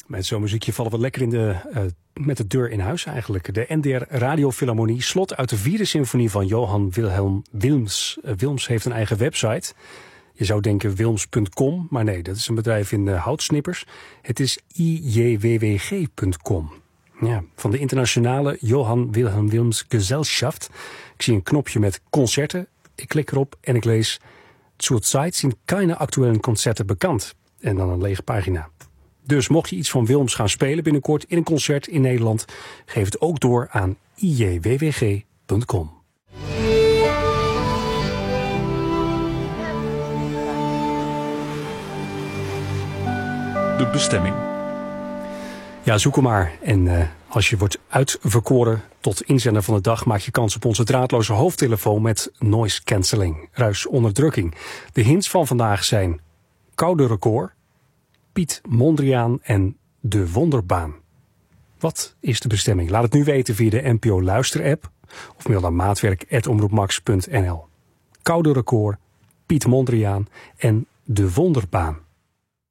Met zo'n muziekje vallen we lekker met de deur in huis eigenlijk. De NDR Radiofilharmonie, slot uit de vierde symfonie van Johan Wilhelm Wilms. Wilms heeft een eigen website. Je zou denken wilms.com, maar nee, dat is een bedrijf in houtsnippers. Het is ijwwg.com. Ja, van de internationale Johan Wilhelm Wilms Gesellschaft. Ik zie een knopje met concerten. Ik klik erop en ik lees: Zurzeit sind keine aktuellen Konzerte bekannt. En dan een lege pagina. Dus mocht je iets van Wilms gaan spelen binnenkort in een concert in Nederland, geef het ook door aan ijwwg.com. De bestemming. Ja, zoek hem maar. En als je wordt uitverkoren tot inzender van de dag, maak je kans op onze draadloze hoofdtelefoon met noise cancelling, ruisonderdrukking. De hints van vandaag zijn Koude Record, Piet Mondriaan en De Wonderbaan. Wat is de bestemming? Laat het nu weten via de NPO Luister-app of mail naar maatwerk@omroepmax.nl. Koude Record, Piet Mondriaan en De Wonderbaan.